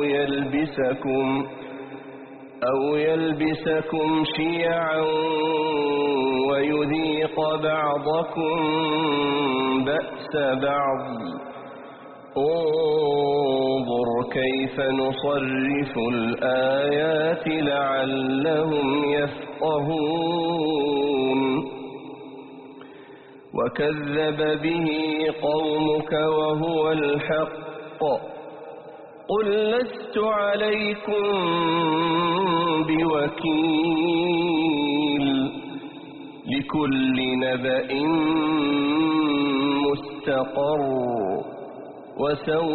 يلبسكم شيعا ويذيق بعضكم بأس بعض. انظر كيف نصرف الآيات لعلهم يفقهون. وكذب به قومك وهو الحق قل لست عليكم بوكيل لكل نبأ مستقر